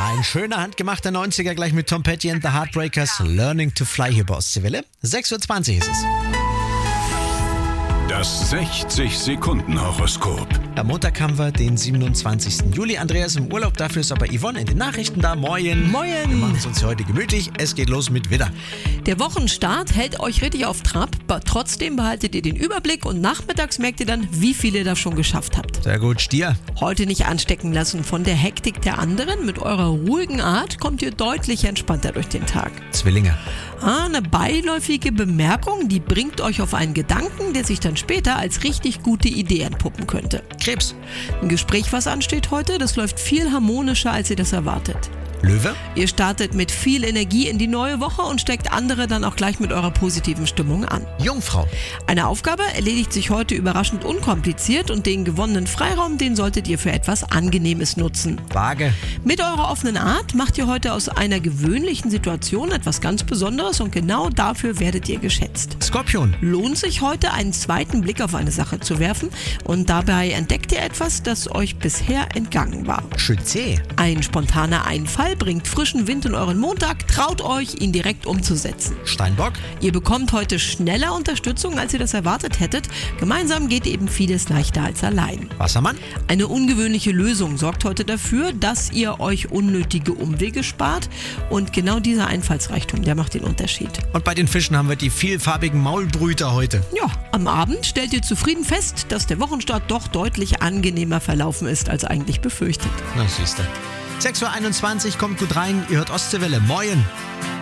Ein schöner, handgemachter 90er gleich mit Tom Petty and the Heartbreakers. Learning to Fly hier bei Ostseewelle. 6:20 Uhr ist es. Das 60-Sekunden-Horoskop. Am Montag haben wir den 27. Juli. Andreas im Urlaub, dafür ist aber Yvonne in den Nachrichten da. Moin. Moin. Wir machen es uns heute gemütlich. Es geht los mit Widder. Der Wochenstart hält euch richtig auf Trab. Trotzdem behaltet ihr den Überblick und nachmittags merkt ihr dann, wie viel ihr da schon geschafft habt. Sehr gut, Stier. Heute nicht anstecken lassen von der Hektik der anderen. Mit eurer ruhigen Art kommt ihr deutlich entspannter durch den Tag. Zwillinge. Eine beiläufige Bemerkung, die bringt euch auf einen Gedanken, der sich dann später als richtig gute Idee entpuppen könnte. Krebs. Ein Gespräch, was ansteht heute, das läuft viel harmonischer, als ihr das erwartet. Löwe. Ihr startet mit viel Energie in die neue Woche und steckt andere dann auch gleich mit eurer positiven Stimmung an. Jungfrau. Eine Aufgabe erledigt sich heute überraschend unkompliziert und den gewonnenen Freiraum, den solltet ihr für etwas Angenehmes nutzen. Waage. Mit eurer offenen Art macht ihr heute aus einer gewöhnlichen Situation etwas ganz Besonderes und genau dafür werdet ihr geschätzt. Skorpion. Lohnt sich heute, einen zweiten Blick auf eine Sache zu werfen und dabei entdeckt ihr etwas, das euch bisher entgangen war. Schütze. Ein spontaner Einfall bringt frischen Wind in euren Montag, traut euch, ihn direkt umzusetzen. Steinbock. Ihr bekommt heute schneller Unterstützung, als ihr das erwartet hättet. Gemeinsam geht eben vieles leichter als allein. Wassermann. Eine ungewöhnliche Lösung sorgt heute dafür, dass ihr euch unnötige Umwege spart. Und genau dieser Einfallsreichtum, der macht den Unterschied. Und bei den Fischen haben wir die vielfarbigen Maulbrüter heute. Ja, am Abend stellt ihr zufrieden fest, dass der Wochenstart doch deutlich angenehmer verlaufen ist, als eigentlich befürchtet. Na, siehste. 6:21 Uhr, kommt gut rein. Ihr hört Ostseewelle. Moin.